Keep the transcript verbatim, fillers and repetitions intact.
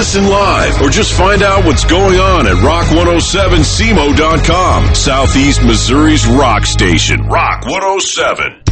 listen live, or just find out what's going on at rock one oh seven C M O dot com. Southeast Missouri's rock station, Rock one oh seven.